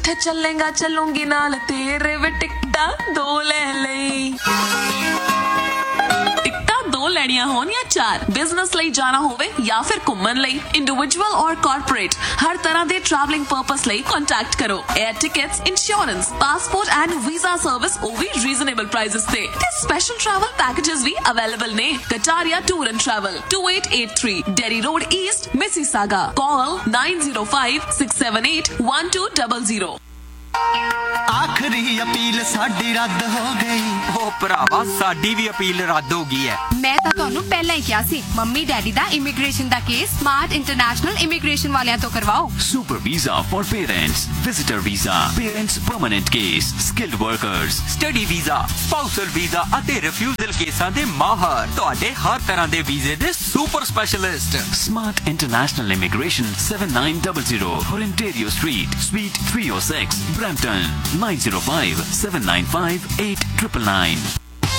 जिथे चलेगा चलूंगी नाल तेरे वे टिकटा दो ले लई दो लैनियां होन या चार बिजनेस लई जाना होवे या फिर घुम्मन लई इंडिविजुअल और कॉर्पोरेट हर तरह दे ट्रैवलिंग पर्पस लई कांटेक्ट करो air tickets insurance passport and visa service ओ भी रीजनेबल प्राइसेस ते स्पेशल ट्रैवल पैकेजेस भी अवेलेबल ने Kataria tour and travel 2883 dairy road east Mississauga call 9056781200 आखिरी अपील साडी रद्द हो गई ओ भरावा साडी भी अपील रद्द हो गई है मैं तो ਤੁਹਾਨੂੰ ਪਹਿਲਾਂ ਹੀ ਕਿਹਾ ਸੀ ਮੰਮੀ ਡੈਡੀ ਦਾ ਇਮੀਗ੍ਰੇਸ਼ਨ ਦਾ ਕੇਸ ਸਮਾਰਟ ਇੰਟਰਨੈਸ਼ਨਲ ਇਮੀਗ੍ਰੇਸ਼ਨ ਵਾਲਿਆਂ ਤੋਂ ਕਰਵਾਓ super visa for parents visitor visa parents permanent case skilled workers study visa spousal visa ਅਤੇ ਰਿਫਿਊਜ਼ਲ ਕੇਸਾਂ ਦੇ ਮਾਹਰ ਤੁਹਾਡੇ ਹਰ ਤਰ੍ਹਾਂ ਦੇ ਵੀਜ਼ੇ ਦੇ super specialist smart international immigration 7900 Ontario Street Suite 306 Brampton 9057958999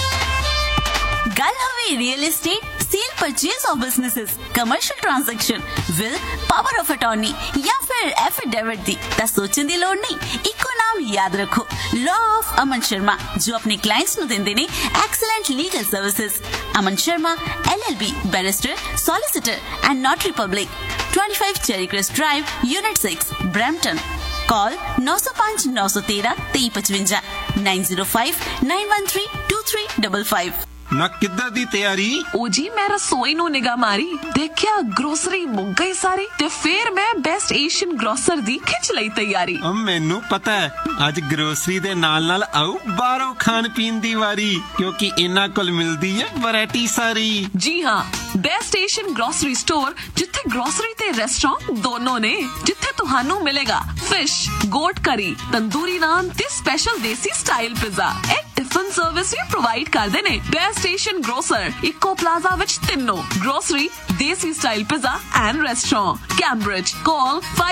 गल हवे real estate cell purchase of businesses commercial transaction will power of attorney या फिर एफिडेविट दी ता सोचने दी लोड़ नहीं इको नाम याद रखो लॉ ऑफ अमन शर्मा जो अपने क्लाइंट्स नु देंदे ने excellent legal services Aman Sharma LLB barrister solicitor and नॉटरी public 25 cherry crust drive unit 6 Brampton call 905 913 2355 905 913 2355 ना किधर दी तैयारी ओ जी मैं रसोई नु निगाह मारी देखिया ग्रोसरी मुक गई सारी ते फिर मैं बेस्ट एशियन ग्रोसर दी खिच लई तैयारी मेनू पता है आज ग्रोसरी दे नाल नाल आऊ बाहरों खान पीन दी वारी क्योंकि इना कोल मिलदी है वैरायटी सारी जी हाँ बेस्ट एशियन ग्रोसरी स्टोर जिथे ग्रोसरी ते रेस्टोरेंट दोनों ने जिथे तुहानू मिलेगा फिश गोट करी तंदूरी नान ते स्पेशल देसी स्टाइल पिज़्ज़ा एक टिफिन सर्विस भी प्रोवाइड करदे ने best Asian grocer eco plaza विच तिन्नो ग्रोसरी देसी style pizza and restaurant Cambridge call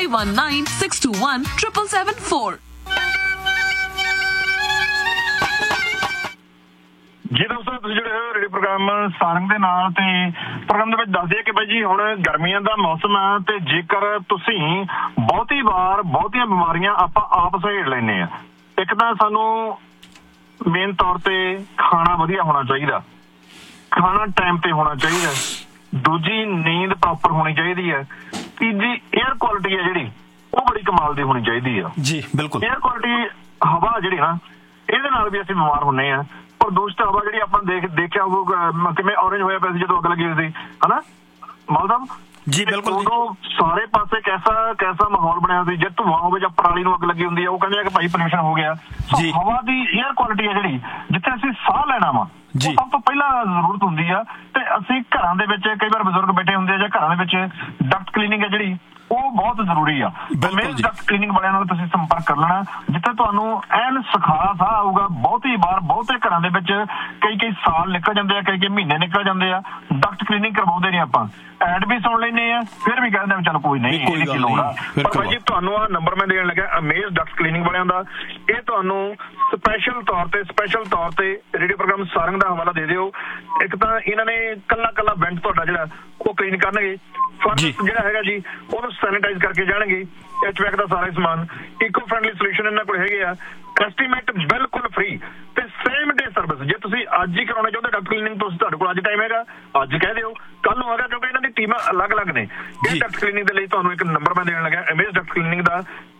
5196217774 जी दोस्तों तुसीं जुड़े हो रेडियो प्रोग्राम सारंग दे नाल ते प्रोग्राम दे विच दस दिए कि भाई जी हुण गर्मियां दा मौसम है ते जेकर तुसीं बहुती वार बहुतियां बीमारियां आपां आप सहेड़ लैने आ एक तां सानूं मेन तौर ते खाना वधिया होना चाहिए खाना टाइम पे होना चाहिए दूजी नींद प्रॉपर होनी चाहिए है तीजी एयर क्वालिटी है जिहड़ी वो बड़ी कमाल दी होनी चाहिए है जी बिल्कुल एयर क्वालिटी हवा जिहड़ी ना ਇਹਦੇ ਨਾਲ ਵੀ ਅਸੀਂ ਬਿਮਾਰ ਹੁੰਨੇ ਆ ਪ੍ਰਦੂਸ਼ਿਤ ਹਵਾ ਜਿਹੜੀ ਆਪਾਂ ਦੇਖਿਆ ਉਹ ਕਿਵੇਂ ਔਰੇਂਜ ਹੋਇਆ ਪਿਆ ਸੀ ਜਦੋਂ ਅੱਗ ਲੱਗੀ ਸੀ ਹਨਾ ਮਾਲ ਸਾਹਿਬ जी बिल्कुल ਉਦੋਂ ਸਾਰੇ ਪਾਸੇ कैसा माहौल ਬਣਿਆ ਸੀ ਜੇ ਧੂਆਂ ਹੋਵੇ ਜਾਂ ਪਰਾਲੀ ਨੂੰ ਅੱਗ ਲੱਗੀ ਹੁੰਦੀ ਹੈ ਉਹ ਕਹਿੰਦੇ ਆ ਕਿ ਭਾਈ ਪੋਲਿਊਸ਼ਨ ਹੋ ਗਿਆ ਜੀ ਹਵਾ ਦੀ 에ਅਰ ਕੁਆਲਿਟੀ ਹੈ ਜਿਹੜੀ ਜਿੱਥੇ ਅਸੀਂ ਸਾਹ ਲੈਣਾ ਵਾ ਉਹ ਸਭ ਤੋਂ ਪਹਿਲਾਂ ਜ਼ਰੂਰਤ ਹੁੰਦੀ ਆ ਤੇ ਅਸੀਂ ਘਰਾਂ ਦੇ ਵਿੱਚ ਕਈ ਵਾਰ ਬਜ਼ੁਰਗ ਬੈਠੇ ਹੁੰਦੇ ਆ ਜਾਂ ਘਰਾਂ ਦੇ ਵਿੱਚ ਡਕਟ ਕਲੀਨਿੰਗ ਹੈ ਜਿਹੜੀ ਉਹ ਬਹੁਤ ਜ਼ਰੂਰੀ ਆ ਮੇਨ ਡਕਟ ਕਲੀਨਿੰਗ ਵਾਲਿਆਂ ਨਾਲ ਤੁਸੀਂ ਸੰਪਰਕ ਕਰ ਲੈਣਾ ਜਿੱਥੇ ਤੁਹਾਨੂੰ ਐਨ ਸੁਖਾਲਾ ਸਾਹ ਆਊਗਾ ਬਹੁਤੀ ਵਾਰ ਬਹੁਤੇ ਘਰਾਂ ਦੇ ਵਿੱਚ ਕਈ ਸਾਲ ਨਿਕਲ ਜਾਂਦੇ ਆ ਕਈ ਮਹੀਨੇ ਨਿਕਲ ਜਾਂਦੇ ਆ ਡਕਟ ਕਲੀਨਿੰਗ ਕਰਵਾਉਂਦੇ ਨੇ ਆਪਾਂ ਐਡ ਵੀ ਸੁਣ ਲੈਂਦੇ ਆ ਫਿਰ ਵੀ ਕਹਿੰਦੇ ਚਲ ਕੋਈ ਨਹੀਂ ਇਹਦੀ ਕੀ ਲੋੜ ਆ ਪਰ ਭਾਈ ਜੀ ਤੁਹਾਨੂੰ ਆ ਨੰਬਰ ਮੈਂ ਦੇਣ ਲੱਗਾ ਅਮੇਜ਼ ਡਕਟ ਕਲੀਨਿੰਗ ਵਾਲਿਆਂ ਦਾ ਇਹ ਤੁਹਾਨੂੰ ਸਪੈਸ਼ਲ ਤੌਰ ਤੇ ਰੇਡੀਓ ਪ੍ਰੋਗਰਾਮ ਸਾਰੰਗ ਦਾ ਹਵਾਲਾ ਦੇ ਦਿਓ ਇੱਕ ਤਾਂ ਇਹਨਾਂ ਨੇ ਕੱਲਾ ਵੈਂਟ ਤੁਹਾਡਾ ਜਿਹੜਾ ਉਹ ਕਲੀਨ ਕਰਨਗੇ ਫਰਸ਼ ਜਿਹੜਾ ਹੈਗਾ ਜੀ ਉਹਨੂੰ ਸੈਨੀਟਾਈਜ਼ ਕਰਕੇ ਜਾਣਗੇ HVAC ਦਾ ਸਾਰਾ ਸਮਾਨ ਇਕੋ ਫ੍ਰੈਂਡਲੀ ਸੋਲੂਸ਼ਨ ਇਹਨਾਂ ਕੋਲ ਹੈਗੇ ਆ ਐਸਟੀਮੇਟ ਬਿਲਕੁਲ ਫ੍ਰੀ ਤੇ ਸੇਮ ਡੇ ਸਰਵਿਸ ਜੇ ਤੁਸੀਂ ਅੱਜ ਹੀ ਕਰਾਉਣਾ ਚਾਹੁੰਦੇ ਡਕਟ ਕਲੀਨਿੰਗ ਤੁਸੀਂ ਤੁਹਾਡੇ ਕੋਲ ਅੱਜ ਟਾਈਮ ਹੈਗਾ ਅੱਜ ਕਹਿ ਦਿਓ ਕੱਲ ਨੂੰ ਹੈਗਾ ਕਿਉਂਕਿ ਇਹਨਾਂ ਦੀ ਟੀਮਾਂ ਅਲੱਗ-ਅਲੱਗ ਨੇ ਇਹ ਡਕਟ ਕਲੀਨਿੰਗ ਦੇ ਲਈ ਤੁਹਾਨੂੰ ਇੱਕ ਨੰਬਰ ਮੈਂ ਦੇਣ ਲੱਗਾ ਅਮੇਜ਼ ਡਕਟ ਕਲੀਨਿੰਗ ਦਾ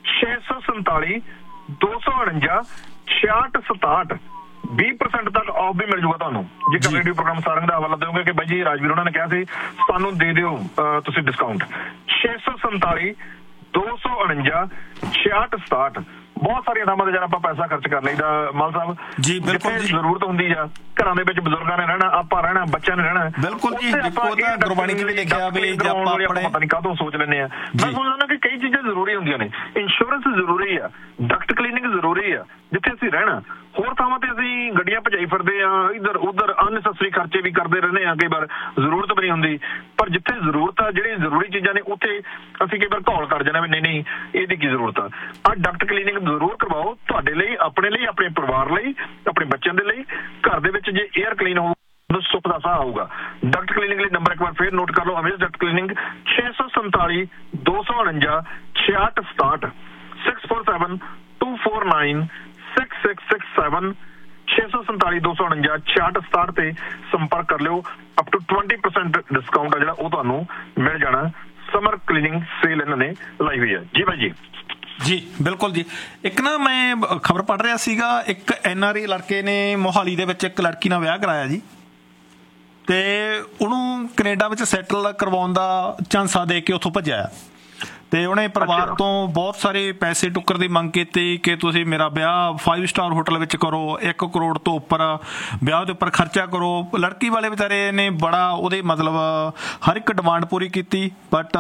647 249 6667 20% ਤੱਕ ਆਫ ਵੀ ਮਿਲ ਜੂਗਾ ਤੁਹਾਨੂੰ ਜੇਕਰ ਰੇਡੀਓ ਪ੍ਰੋਗਰਾਮ ਸਾਰੰਗ ਦਾ ਹਵਾਲਾ ਦਿਓਗੇ ਕਿ ਬਾਈ ਜੀ ਰਾਜਵੀਰ ਉਹਨਾਂ ਨੇ ਕਿਹਾ ਸੀ ਸਾਨੂੰ ਦੇ ਦਿਓ ਤੁਸੀਂ ਡਿਸਕਾਊਂਟ 647 249 6667 ਬਹੁਤ ਸਾਰੀਆਂ ਥਾਵਾਂ ਤੇ ਜਿਹੜਾ ਆਪਾਂ ਪੈਸਾ ਖਰਚ ਕਰ ਲਈਦਾ ਮਲ ਸਾਹਿਬ ਜੀ ਬਿਲਕੁਲ ਜੀ ਜ਼ਰੂਰਤ ਹੁੰਦੀ ਆ ਘਰਾਂ ਦੇ ਵਿੱਚ ਬਜ਼ੁਰਗਾਂ ਨੇ ਰਹਿਣਾ ਆਪਾਂ ਰਹਿਣਾ ਬੱਚਿਆਂ ਨੇ ਰਹਿਣਾ ਬਿਲਕੁਲ ਜੀ ਦੇਖੋ ਤਾਂ ਗੁਰਬਾਣੀ 'ਚ ਵੀ ਲਿਖਿਆ ਵੀ ਜੇ ਆਪਾਂ ਆਪਣੇ ਪਤਾ ਨਹੀਂ ਕਾਹਤੋਂ ਸੋਚ ਲੈਂਦੇ ਆ ਮੈਂ ਸੋਚਦਾ ਕਿ ਕਈ ਚੀਜ਼ਾਂ ਜ਼ਰੂਰੀ ਹੁੰਦੀਆਂ ਨੇ ਇੰਸ਼ੋਰੈਂਸ ਜ਼ਰੂਰੀ ਆ ਡਕਟ ਕਲੀਨਿੰਗ ਜ਼ਰੂਰੀ ਆ ਜਿੱਥੇ ਅਸੀਂ ਰਹਿਣਾ ਹੋਰ ਥਾਵਾਂ ਤੇ ਅਸੀਂ ਗੱਡੀਆਂ ਭਜਾਈ ਫਿਰਦੇ ਆ ਇੱਧਰ ਉੱਧਰ ਅਨਨੈਸੈਸਰੀ ਖਰਚੇ ਵੀ ਕਰਦੇ ਰਹਿੰਦੇ ਆ ਕਈ ਵਾਰ ਜ਼ਰੂਰਤ ਵੀ ਨਹੀਂ ਹੁੰਦੀ ਪਰ ਜਿੱਥੇ ਜ਼ਰੂਰਤ ਆ ਜਿਹੜੀ ਜ਼ਰੂਰੀ ਚੀਜ਼ਾਂ ਨੇ ਉੱਥੇ ਅਸੀਂ ਕਈ ਵਾਰ ਘੌਲ ਕਰ ਜਾਂਦੇ ਵੀ ਨਹੀਂ ਇਹਦੀ ਕੀ ਜ਼ਰੂਰਤ ਆ ਡਕਟ ਕਲੀਨਿੰਗ ਜ਼ਰੂਰ ਕਰਵਾਓ ਤੁਹਾਡੇ ਲਈ ਆਪਣੇ ਪਰਿਵਾਰ ਲਈ ਆਪਣੇ ਬੱਚਿਆਂ ਦੇ ਲਈ ਘਰ ਦੇ ਵਿੱਚ ਜੇ 에ਅਰ ਕਲੀਨ ਹੋਊ ਸੁੱਖ ਦਾ ਸਾਹ ਆਊਗਾ ਡਕਟ ਕਲੀਨਿੰਗ ਲਈ ਨੰਬਰ ਇੱਕ ਵਾਰ ਫੇਰ ਨੋਟ ਕਰ ਲਓ ਅਮੇਜ਼ ਡਕਟ ਕਲੀਨਿੰਗ 647 249 6667 647 94966667 647 249 6667 ਤੇ ਸੰਪਰਕ ਕਰ ਲਿਓ। ਅਪ ਟੂ 20% ਡਿਸਕਾਊਂਟ ਆ ਜਿਹੜਾ ਉਹ ਤੁਹਾਨੂੰ ਮਿਲ ਜਾਣਾ। ਸਮਰ ਕਲੀਨਿੰਗ ਸੇਲ ਇਹਨਾਂ ਨੇ ਲਾਈ ਹੋਈ ਹੈ ਜੀ ਭਾਈ ਜੀ। ਜੀ ਬਿਲਕੁਲ ਜੀ। ਇੱਕ ਨਾ ਮੈਂ ਖਬਰ ਪੜ੍ਹ ਰਿਹਾ ਸੀਗਾ, ਇੱਕ NRA ਲੜਕੇ ਨੇ ਮੋਹਾਲੀ ਦੇ ਵਿੱਚ ਇੱਕ ਲੜਕੀ ਨਾਲ ਵਿਆਹ ਕਰਾਇਆ ਜੀ, ਤੇ ਉਹਨੂੰ ਕੈਨੇਡਾ ਵਿੱਚ ਸੈਟਲ ਕਰਵਾਉਣ ਦਾ ਝਾਂਸਾ ਦੇ ਕੇ ਉੱਥੋਂ ਭੱਜਿਆ, ਤੇ ਉਹਨੇ ਪਰਿਵਾਰ ਤੋਂ ਬਹੁਤ ਸਾਰੇ ਪੈਸੇ ਟੁੱਕਰ ਦੀ ਮੰਗ ਕੀਤੀ ਕਿ ਤੁਸੀਂ ਮੇਰਾ ਵਿਆਹ 5 ਸਟਾਰ ਹੋਟਲ ਵਿੱਚ ਕਰੋ, 1 ਕਰੋੜ ਤੋਂ ਉੱਪਰ ਵਿਆਹ ਦੇ ਉੱਪਰ ਖਰਚਾ ਕਰੋ। ਲੜਕੀ ਵਾਲੇ ਵਿਚਾਰੇ ਨੇ ਬੜਾ ਉਹਦੇ ਮਤਲਬ ਹਰ ਇੱਕ ਡਿਮਾਂਡ ਪੂਰੀ ਕੀਤੀ, ਬਟ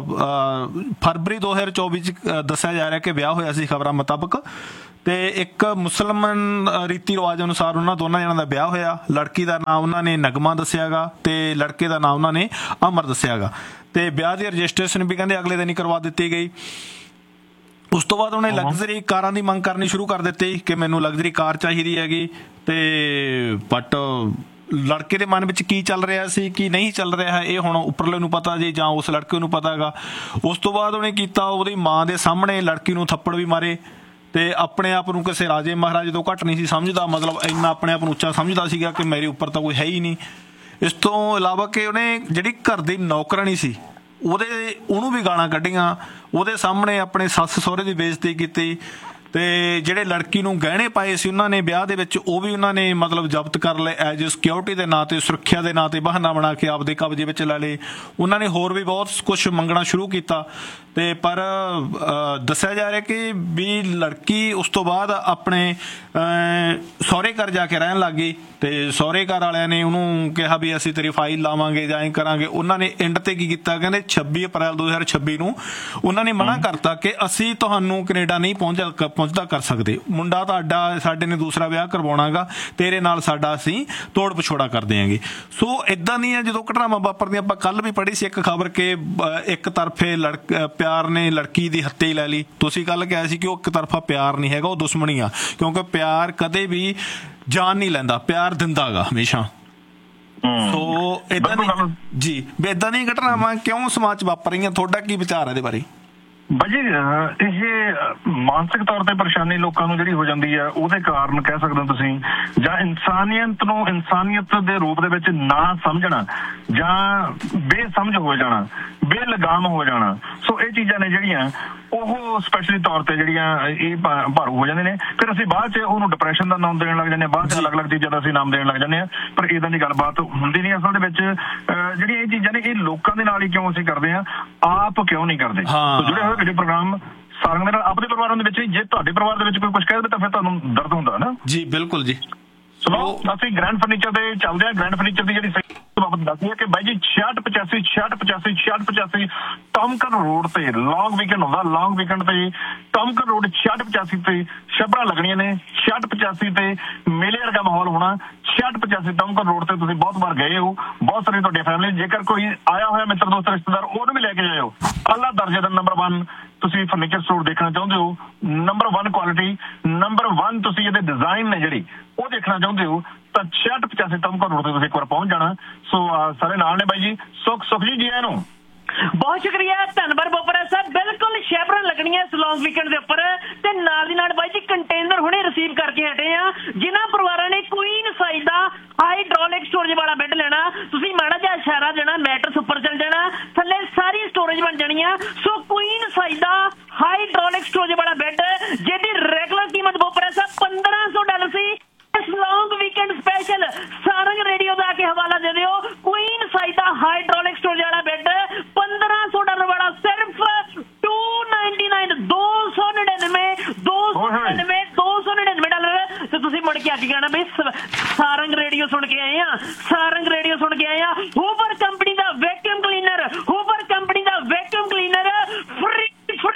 ਫਰਵਰੀ 2024 ਚ ਦੱਸਿਆ ਜਾ ਰਿਹਾ ਕਿ ਵਿਆਹ ਹੋਇਆ ਸੀ ਖਬਰਾਂ ਮੁਤਾਬਕ, ਤੇ ਇੱਕ ਮੁਸਲਮਾਨ ਰੀਤੀ ਰਿਵਾਜ ਅਨੁਸਾਰ ਉਹਨਾਂ ਦੋਨਾਂ ਜਣਾਂ ਦਾ ਵਿਆਹ ਹੋਇਆ। ਲੜਕੀ ਦਾ ਨਾਂ ਉਹਨਾਂ ਨੇ ਨਗਮਾ ਦੱਸਿਆ ਗਾ ਤੇ ਲੜਕੇ ਦਾ ਨਾਂ ਉਹਨਾਂ ਨੇ ਅਮਰ ਦੱਸਿਆ ਗਾ, ਤੇ ਵਿਆਹ ਦੀ ਰਜਿਸਟ੍ਰੇਸ਼ਨ ਵੀ ਕਹਿੰਦੇ ਅਗਲੇ ਦਿਨ ਹੀ ਕਰਵਾ ਦਿੱਤੀ ਗਈ। ਉਸ ਤੋਂ ਬਾਅਦ ਉਹਨੇ ਲਗਜ਼ਰੀ ਕਾਰਾਂ ਦੀ ਮੰਗ ਕਰਨੀ ਸ਼ੁਰੂ ਕਰ ਦਿੱਤੀ ਕਿ ਮੈਨੂੰ ਲਗਜ਼ਰੀ ਕਾਰ ਚਾਹੀਦੀ ਹੈਗੀ, ਤੇ ਬਟ ਲੜਕੇ ਦੇ ਮਨ ਵਿੱਚ ਕੀ ਚੱਲ ਰਿਹਾ ਸੀ ਕੀ ਨਹੀਂ ਚੱਲ ਰਿਹਾ ਇਹ ਹੁਣ ਉੱਪਰਲੇ ਨੂੰ ਪਤਾ ਜੀ ਜਾਂ ਉਸ ਲੜਕੇ ਨੂੰ ਪਤਾ ਹੈਗਾ। ਉਸ ਤੋਂ ਬਾਅਦ ਉਹਨੇ ਕੀਤਾ, ਉਹਦੀ ਮਾਂ ਦੇ ਸਾਹਮਣੇ ਲੜਕੀ ਨੂੰ ਥੱਪੜ ਵੀ ਮਾਰੇ, ਤੇ ਆਪਣੇ ਆਪ ਨੂੰ ਕਿਸੇ ਰਾਜੇ ਮਹਾਰਾਜੇ ਤੋਂ ਘੱਟ ਨਹੀਂ ਸੀ ਸਮਝਦਾ, ਮਤਲਬ ਇੰਨਾ ਆਪਣੇ ਆਪ ਨੂੰ ਉੱਚਾ ਸਮਝਦਾ ਸੀਗਾ ਕਿ ਮੇਰੇ ਉੱਪਰ ਤਾਂ ਕੋਈ ਹੈ ਹੀ ਨਹੀਂ। ਇਸ ਤੋਂ ਇਲਾਵਾ ਕਿ ਉਹਨੇ ਜਿਹੜੀ ਘਰ ਦੀ ਨੌਕਰਾਣੀ ਸੀ ਉਹਨੂੰ ਵੀ ਗਾਲਾਂ ਕੱਢੀਆਂ, ਉਹਦੇ ਸਾਹਮਣੇ ਆਪਣੇ ਸੱਸ ਸਹੁਰੇ ਦੀ ਬੇਇੱਜ਼ਤੀ ਕੀਤੀ, ਤੇ ਜਿਹੜੇ ਲੜਕੀ ਨੂੰ ਗਹਿਣੇ ਪਾਏ ਸੀ ਉਹਨਾਂ ਨੇ ਵਿਆਹ ਦੇ ਵਿੱਚ ਉਹ ਵੀ ਉਹਨਾਂ ਨੇ ਮਤਲਬ ਜ਼ਬਤ ਕਰ ਲਏ ਐਜ ਏ ਸਿਕਿਉਰਿਟੀ ਦੇ ਨਾਂ ਤੇ, ਸੁਰੱਖਿਆ ਦੇ ਨਾਂ ਤੇ ਬਹਾਨਾ ਬਣਾ ਕੇ ਆਪਦੇ ਕਬਜ਼ੇ ਵਿੱਚ ਲੈ ਲਏ। ਉਹਨਾਂ ਨੇ ਹੋਰ ਵੀ ਬਹੁਤ ਕੁਝ ਮੰਗਣਾ ਸ਼ੁਰੂ ਕੀਤਾ, ਤੇ ਪਰ ਦੱਸਿਆ ਜਾ ਰਿਹਾ ਕਿ ਵੀ ਲੜਕੀ ਉਸ ਤੋਂ ਬਾਅਦ ਆਪਣੇ ਸਹੁਰੇ ਘਰ ਜਾ ਕੇ ਰਹਿਣ ਲੱਗ ਗਈ, ਤੇ ਸਹੁਰੇ ਘਰ ਵਾਲਿਆਂ ਨੇ ਉਹਨੂੰ ਕਿਹਾ ਵੀ ਅਸੀਂ ਤੇਰੀ ਫਾਈਲ ਲਾਵਾਂਗੇ ਜਾਂ ਐਂ ਕਰਾਂਗੇ। ਉਹਨਾਂ ਨੇ ਐਂਡ ਤੇ ਕੀ ਕੀਤਾ, ਕਹਿੰਦੇ 26 ਅਪ੍ਰੈਲ 2026 ਨੂੰ ਉਹਨਾਂ ਨੇ ਮਨਾ ਕਰਤਾ ਕਿ ਅਸੀਂ ਤੁਹਾਨੂੰ ਕੈਨੇਡਾ ਨਹੀਂ ਪਹੁੰਚਦਾ ਕਰ ਸਕਦੇ, ਮੁੰਡਾ ਤੁਹਾਡਾ ਸਾਡੇ ਨੇ ਦੂਸਰਾ ਵਿਆਹ ਕਰਵਾਉਣਾਗਾ, ਤੇਰੇ ਨਾਲ ਸਾਡਾ ਅਸੀਂ ਤੋੜ ਪਛੋੜਾ ਕਰ ਦਿਆਂਗੇ। ਸੋ ਇਦਾਂ ਦੀਆਂ ਜਦੋਂ ਘਟਨਾਵਾਂ ਵਾਪਰਦੀਆਂ, ਆਪਾਂ ਕੱਲ ਵੀ ਪੜ੍ਹੀ ਸੀ ਇੱਕ ਖਬਰ ਕਿ ਇੱਕ ਤਰਫੇ ਪਿਆਰ ਨੇ ਲੜਕੀ ਦੀ ਹੱਤਿਆ ਹੀ ਲੈ ਲਈ। ਤੁਸੀਂ ਕੱਲ ਕਿਹਾ ਸੀ ਕਿ ਉਹ ਇੱਕ ਤਰਫਾ ਪਿਆਰ ਨਹੀਂ ਹੈਗਾ, ਉਹ ਦੁਸ਼ਮਣੀ ਆ, ਕਿਉਂਕਿ ਪਿਆਰ ਕਦੇ ਵੀ ਜਾਨ ਨਹੀਂ ਲੈਂਦਾ, ਪਿਆਰ ਦਿੰਦਾ ਗਾ ਹਮੇਸ਼ਾ। ਸੋ ਏਦਾਂ ਦੀ ਏਦਾਂ ਦੀਆਂ ਘਟਨਾਵਾਂ ਕਿਉਂ ਸਮਾਜ 'ਚ ਵਾਪਰ ਰਹੀਆਂ, ਤੁਹਾਡਾ ਕੀ ਵਿਚਾਰ ਹੈ ਇਹਦੇ ਬਾਰੇ? ਬਾਜੀ ਇਹ ਮਾਨਸਿਕ ਤੌਰ ਤੇ ਪਰੇਸ਼ਾਨੀ ਲੋਕਾਂ ਨੂੰ ਜਿਹੜੀ ਹੋ ਜਾਂਦੀ ਹੈ ਉਹਦੇ ਕਾਰਨ ਕਹਿ ਸਕਦੇ ਹੋ ਤੁਸੀਂ, ਜਾਂ ਇਨਸਾਨੀਅਤ ਨੂੰ ਇਨਸਾਨੀਅਤ ਦੇ ਰੂਪ ਦੇ ਵਿੱਚ ਨਾ ਸਮਝਣਾ ਜਾਂ ਬੇਸਮਝ ਹੋ ਜਾਣਾ, ਬੇਲਗਾਮ ਹੋ ਜਾਣਾ। ਸੋ ਇਹ ਚੀਜ਼ਾਂ ਨੇ ਜਿਹੜੀਆਂ ਉਹ ਸਪੈਸ਼ਲੀ ਤੌਰ ਤੇ ਜਿਹੜੀਆਂ ਇਹ ਭਾਰੂ ਹੋ ਜਾਂਦੇ ਨੇ, ਫਿਰ ਅਸੀਂ ਬਾਅਦ ਚ ਉਹਨੂੰ ਡਿਪਰੈਸ਼ਨ ਦਾ ਨਾਮ ਦੇਣ ਲੱਗ ਜਾਂਦੇ ਹਾਂ, ਬਾਅਦ ਚ ਅਲੱਗ-ਅਲੱਗ ਚੀਜ਼ਾਂ ਦਾ ਅਸੀਂ ਨਾਮ ਦੇਣ ਲੱਗ ਜਾਂਦੇ ਹਾਂ, ਪਰ ਇਦਾਂ ਦੀ ਗੱਲਬਾਤ ਹੁੰਦੀ ਨਹੀਂ। ਅਸਲ ਦੇ ਵਿੱਚ ਜਿਹੜੀਆਂ ਇਹ ਚੀਜ਼ਾਂ ਨੇ ਇਹ ਲੋਕਾਂ ਦੇ ਨਾਲ ਹੀ ਕਿਉਂ ਅਸੀਂ ਕਰਦੇ ਹਾਂ, ਆਪ ਕਿਉਂ ਨਹੀਂ ਕਰਦੇ। ਜੁੜੇ ਹੋਏ ਜਿਹੜੇ ਪ੍ਰੋਗਰਾਮ ਸਾਰਿਆਂ ਦੇ ਨਾਲ ਆਪਣੇ ਪਰਿਵਾਰਾਂ ਦੇ ਵਿੱਚ ਨਹੀਂ, ਜੇ ਤੁਹਾਡੇ ਪਰਿਵਾਰ ਦੇ ਵਿੱਚ ਕੋਈ ਕੁਝ ਕਹਿ ਦੇਵੇ ਤਾਂ ਫਿਰ ਤੁਹਾਨੂੰ ਦਰਦ ਹੁੰਦਾ ਨਾ ਜੀ। ਬਿਲਕੁਲ ਜੀ। ਸੁਣੋ, ਅਸੀਂ ਗ੍ਰੈਂਡ ਫਰਨੀਚਰ ਤੇ ਚੱਲਦੇ ਹਾਂ। ਗ੍ਰੈਂਡ ਫਰਨੀਚਰ ਦੀ ਜਿਹੜੀ ਬਾਬਤ ਦੱਸਦੀ ਹੈ ਕਿ ਬਾਈ ਜੀ 6685 ਟਮਕਨ ਰੋਡ ਤੇ ਲੌਂਗ ਵੀਕਐਂਡ ਹੁੰਦਾ, ਲੌਂਗ ਵੀਕਐਂਡ ਤੇ ਟਮਕਨ ਰੋਡ 6685 ਤੇ ਸ਼ਬਰਾਂ ਲੱਗਣੀਆਂ ਨੇ। 6685 ਤੇ ਮੇਲੇ ਵਰਗਾ ਮਾਹੌਲ ਹੋਣਾ। 6685 ਟਮਕਨ ਰੋਡ ਤੇ ਤੁਸੀਂ ਬਹੁਤ ਵਾਰ ਗਏ ਹੋ, ਬਹੁਤ ਸਾਰੀ ਤੁਹਾਡੀ ਫੈਮਿਲੀ, ਜੇਕਰ ਕੋਈ ਆਇਆ ਹੋਇਆ ਮਿੱਤਰ ਦੋਸਤ ਰਿਸ਼ਤੇਦਾਰ ਉਹਨੂੰ ਵੀ ਲੈ ਕੇ ਜਾਇਓ। ਆਲਾ ਦਰਜੇ ਦਾ ਨੰਬਰ 1 ਤੁਸੀਂ ਫਰਨੀਚਰ ਸਟੋਰ ਦੇਖਣਾ ਚਾਹੁੰਦੇ ਹੋ, ਨੰਬਰ 1 ਕੁਆਲਿਟੀ, ਨੰਬਰ 1 ਤੁਸੀਂ ਇਹਦੇ ਡਿਜ਼ਾਈਨ ਨੇ ਜਿਹੜੀ ਉਹ ਦੇਖਣਾ ਚਾਹੁੰਦੇ ਹੋ ਤਾਂ 6685 ਟਮਕਨ ਰੋਡ ਤੇ ਤੁਸੀਂ ਇੱਕ ਵਾਰ ਪਹੁੰਚ ਜਾਣਾ। ਸੋ ਸਾਰੇ ਨਾਲ ਨੇ ਬਾਈ ਜੀ। ਸੁਖ ਜੀ ਆਇਆਂ ਨੂੰ ਬਹੁਤ ਸ਼ੁਕਰੀਆ, ਧੰਨਵਾਦ ਬੋਪਰਾ ਸਾਹਿਬ। ਬਿਲਕੁਲ ਸ਼ੈਬਰਾਂ ਲੱਗਣੀਆਂ ਇਸ ਲੌਂਗ ਵੀਕਐਂਡ ਦੇ ਉੱਪਰ, ਤੇ ਨਾਲ ਦੀ ਨਾਲ ਬਾਈ ਜੀ ਕੰਟੇਨਰ ਹੁਣੇ ਰਿਸੀਵ ਕਰਕੇ ਹਟੇ ਆ। ਜਿਨ੍ਹਾਂ ਪਰਿਵਾਰਾਂ ਨੇ ਕੁਈਨ ਸਾਈਜ਼ ਦਾ ਹਾਈਡ੍ਰੋਲਿਕ ਸਟੋਰੇਜ ਵਾਲਾ ਬੈੱਡ ਲੈਣਾ, ਤੁਸੀਂ ਮਾੜਾ ਜਿਹਾ ਇਸ਼ਾਰਾ ਦੇਣਾ, ਮੈਟਰਸ ਉੱਪਰ ਚੱਲ ਜਾਣਾ, ਥੱਲੇ ਸਾਰੀ ਸਟੋਰੇਜ ਬਣ ਜਾਣੀ ਆ। ਸੋ ਕੁਈਨ ਸਾਈਜ਼ ਦਾ ਹਾਈਡ੍ਰੋਲਿਕ ਸਟੋਰੇਜ ਵਾਲਾ ਬੈੱਡ ਜਿਹਦੀ ਰੈਗੂਲਰ ਕੀਮਤ ਬੋਪਰਾ ਸਾਹਿਬ $1500 ਸੀ, ਇਸ ਲੌਂਗ ਵੀਕਐਂਡ ਸਪੈਸ਼ਲ ਸਾਰੰਗ ਰੇਡੀਓ ਦਾ ਕੇ ਹਵਾਲਾ ਦੇ ਦਿਓ। ਕੁਈਨ ਸਾਈਜ਼ ਦਾ ਹਾਈਡ੍ਰੋਲਿਕ ਸਟੋਰੇਜ ਵਾਲਾ ਬੈੱਡ $1500 ਵਾਲਾ ਸਿਰਫ $299 $299 ਤੇ ਤੁਸੀਂ ਮੁੜ ਕੇ ਆ ਕੇ ਕਹਿਣਾ ਬਈ ਸਾਰੰਗ ਰੇਡੀਓ ਸੁਣ ਕੇ ਆਏ ਆ, ਸਾਰੰਗ ਰੇਡੀਓ ਸੁਣ ਕੇ ਆਏ ਆ। ਹੂਵਰ ਕੰਪਨੀ ਦਾ ਵੈਕਿਊਮ ਕਲੀਨਰ, ਹੂਵਰ ਕੰਪਨੀ ਦਾ ਵੈਕਿਊਮ ਕਲੀਨਰ ਫ੍ਰੀ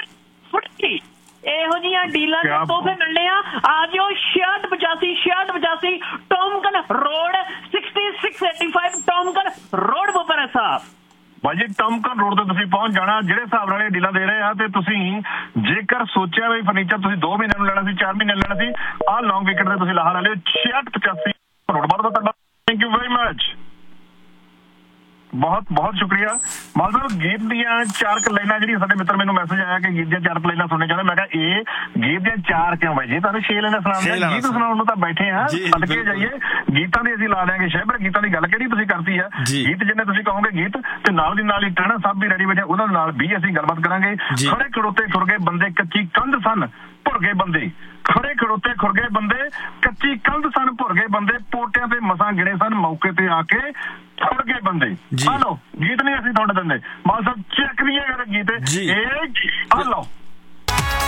ਇਹੋ ਜਿਹੀਆਂ ਡੀਲਾਂ ਦੇ ਤੋਹਫੇ ਮਿਲਣੇ ਆ। ਜਾਓ 6685 ਟੋਮਕਨ ਰੋਡ 6685 ਟੋਮਕਨ ਰੋਡ ਬੋਪਰਾ ਸਾਹਿਬ। ਭਾਜੀ ਟਮਕਨ ਰੋਡ ਤੇ ਤੁਸੀਂ ਪਹੁੰਚ ਜਾਣਾ। ਜਿਹੜੇ ਹਿਸਾਬ ਨਾਲ ਇਹ ਡੀਲਾਂ ਦੇ ਰਹੇ ਆ ਤੇ ਤੁਸੀਂ ਜੇਕਰ ਸੋਚਿਆ ਵੀ ਫਰਨੀਚਰ ਤੁਸੀਂ 2 ਮਹੀਨਿਆਂ ਨੂੰ ਲੈਣਾ ਸੀ, 4 ਮਹੀਨਿਆਂ ਲੈਣਾ ਸੀ, ਆਹ ਲੌਂਗ ਵੀਕਐਂਡ ਤੇ ਤੁਸੀਂ ਲਾਹਾ ਲੈ ਲਿਓ। 6685 ਰੋਡ ਬਾਰ ਦਾ ਤੁਹਾਡਾ ਥੈਂਕ ਯੂ ਵੈਰੀ ਮਚ। ਬਹੁਤ ਬਹੁਤ ਸ਼ੁਕਰੀਆ ਮਾਲ ਸਾਹਿਬ। ਗੀਤ ਦੀਆਂ 4 ਲਾਈਨਾਂ ਜਿਹੜੀਆਂ ਸਾਡੇ ਮਿੱਤਰ ਮੈਨੂੰ ਮੈਸੇਜ ਆਇਆ ਕਿ ਗੀਤ ਦੀਆਂ 4 ਲਾਈਨਾਂ ਸੁਣਨੇ ਚਾਹੁੰਦੇ, ਮੈਂ ਕਿਹਾ ਇਹ ਗੀਤ ਦੀਆਂ 4 ਕਿਉਂ ਬਾਈ ਜੀ, ਤੁਹਾਨੂੰ 6 ਲਾਈਨਾਂ ਸੁਣਾਉਂਦੇ, ਗੀਤ ਸੁਣਾਉਣ ਨੂੰ ਤਾਂ ਬੈਠੇ ਆ, ਸਦਕੇ ਜਾਈਏ ਗੀਤਾਂ ਦੀ ਅਸੀਂ ਲਾ ਦਿਆਂਗੇ ਸ਼ਹਿਬਰ। ਗੀਤਾਂ ਦੀ ਗੱਲ ਕਿਹੜੀ ਤੁਸੀਂ ਕਰਤੀ ਆ, ਗੀਤ ਜਿੰਨੇ ਤੁਸੀਂ ਕਹੋਗੇ ਗੀਤ, ਤੇ ਨਾਲ ਦੀ ਨਾਲ ਹੀ ਟਹਿਣਾ ਸਾਹਿਬ ਵੀ ਰੈਡੀ ਬੈਠੇ, ਉਹਨਾਂ ਨਾਲ ਵੀ ਅਸੀਂ ਗੱਲਬਾਤ ਕਰਾਂਗੇ। ਖੜੇ ਖੜੋਤੇ ਖੁਰ ਗਏ ਬੰਦੇ ਕੱਚੀ ਕੰਧ ਸਨ ਭੁਰ ਗਏ ਬੰਦੇ, ਖੜੇ ਖੜੋਤੇ ਖੁਰ ਗਏ ਬੰਦੇ ਕੱਚੀ ਕੰਧ ਸਨ ਭੁਰ ਗਏ ਬੰਦੇ, ਪੋਟਿਆਂ ਤੇ ਮਸਾਂ ਗਿਣੇ ਸਨ ਮੌਕੇ ਤੇ ਆ ਕੇ ਖੁਰ ਗਏ ਬੰਦੇ। ਹਲੋ ਗੀਤ ਨਹੀਂ ਅਸੀਂ ਤੁਹਾਡੇ ਦਿੰਦੇ ਮਾਲ ਸਾਹਿਬ, ਚੈੱਕ ਨਹੀਂ ਹੈ ਗੀਤ ਇਹ, ਹਲੋ